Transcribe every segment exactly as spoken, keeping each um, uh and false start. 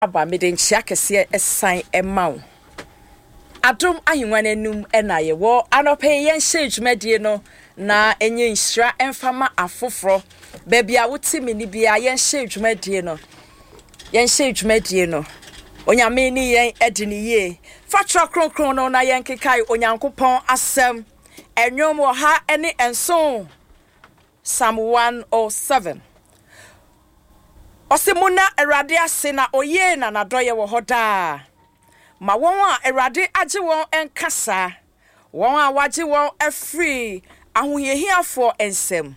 aba meden chia kese esan emaw adom ahimwane num ena ye wo anope yen hye no na enye nhira emfama afoforo baby a wuti mini bia yen hye dwumadie no yen hye dwumadie no onyame ni yen edini ye fatra kronkron no na yen kekai onyankopon asem enwom wo ha ene enso Psalm one oh seven Osimuna erade ase na oye na nadoye wo hoda ma won a erade age won enkasa won a wage won afri ahoyehiafo ensem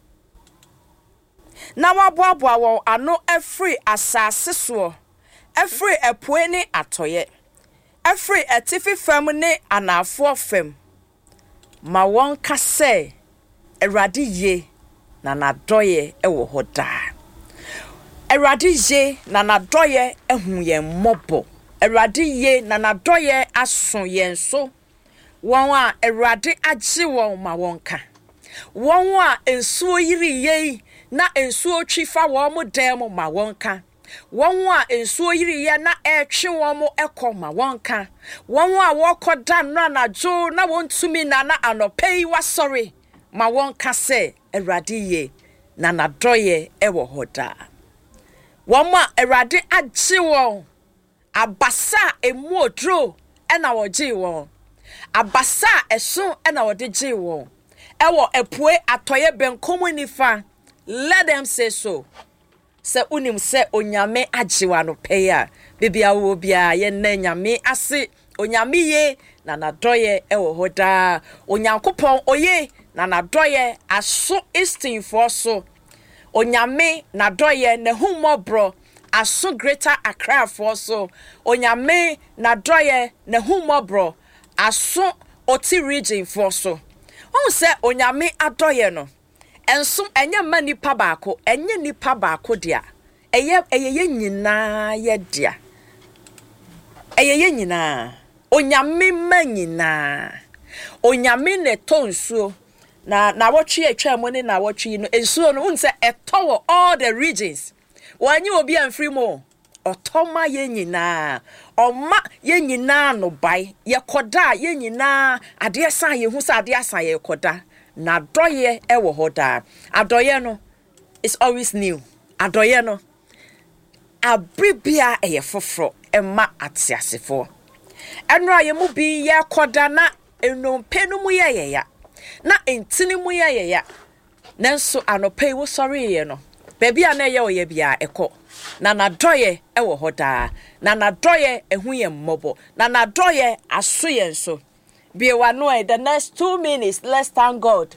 na waboaboa won ano afri asase so afri epoe ni atoye afri etifi fam ni anafo fam ma won kase erade ye na nadoye e wo hoda Erade ye na nadoye ehun yen mobo Erade ye na nadoye ason yen so won a erade age won ma wonka won a ensuo yiri ye na ensuo twifa won mo dem ma wonka won a ensuo yiri ye na etwe won mo ekọ ma wonka won a wokoda na najo na wontumi na na anopei wasori ma wonka se erade ye na nadoye ewo hoda Wama erade age won abasa emuodro ena woji won abasa esun ena wode ji won ewo epue atoye benkomu nifa let them say so se unim se onyame agiwa no peya bibia wo bia ye na nyame ase onyame ye na nadoye ewo hoda onyankopon oye na nadoye aso istin for so Onyame na doye ne humobro aso greater Accra for so onyame na doye ne humobro aso oti region for so won se onyame adoye no enso enye manipa baako enye nipa baako dia eye eye nyina ye dia eye nyina onyame manyina onyame ne tonsuo na na wotwe atwa mo ne na wotwe no ensuo no unse etowo all the regions wanyi obi amfiri mo otoma ye nyina oma ye nyina no bai ye koda ye nyina ade san ye hu sa ade asan ye koda na doye ewo hoda adoye no is always new adoye no abribia eye foforo ema atiasefo eno aye mu bi ye koda na enompe no mu ye ye ya na entini mu ya ye ya nanso anopei wo sorry ye no baby a na ye oye bia eko na nadoye e wo hoda na nadoye ehu ye mmobo na nadoye aso ye nso bie wano e the next two minutes let's thank God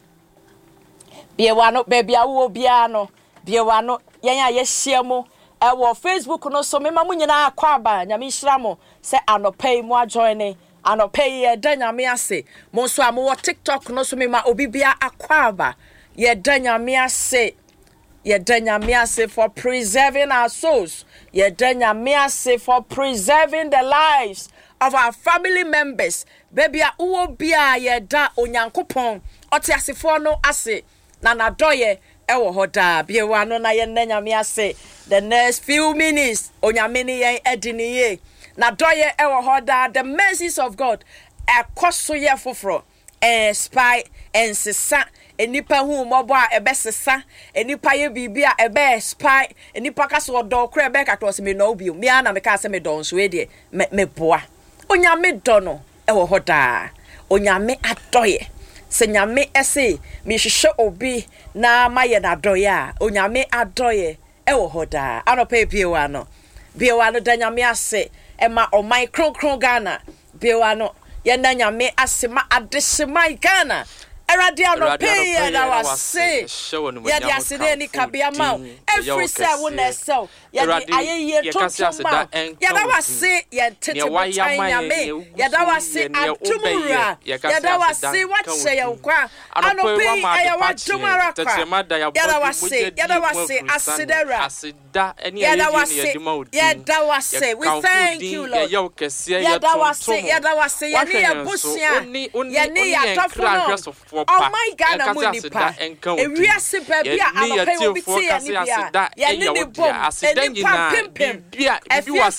bie wano baby a wo bia no bie wano yen a ye hyiamo e wo Facebook no so mema mu nyina akwa aba nyame hyira mo se anopei mu ajoine Anopei ye danyame ase monso amowo TikTok no so mema obibia akwaba ye danyame ase ye danyame ase for preserving our souls ye danyame ase for preserving the lives of our family members baby a uwo bia ye da onyankopon oti asefo no ase na nadoye ewo hoda bie wa no na ye danyame ase the next few minutes onyame ni yen edini ye na doye ewo hoda the mercies of God ekoso ye foforo eh spy ensesa enipa hu mobo a ebesesa enipa ye bibia ebe spy enipa kaso odo kra ebe kato se me no bi mi ana me ka se me don so e de me boa onyame do no ewo hoda onyame adoye se nyame ese mi hwehwe obi na maye na doye a onyame adoye ewo hoda anope biewa no biewa no danyame ase Emma o my kron kron Ghana biwano yenda nyame asema adesema Ghana erade anope na wase yedi asede ni kabia ma every say wona sell yedi ayeye tontoma yeda wase yentete nyame yeda wase atumura yeda wase wache yankwa anope aya watumara kwa yeda wase yeda wase asidera yeda wase yeda wase we thank you Lord yeda wase yeda wase yani ya busia yani ya tofuno oh my God, I'm going to pa. We are super bia. I'm going to be tia ni bia. Ya ni ni bom. Ni pa pim pim. If you are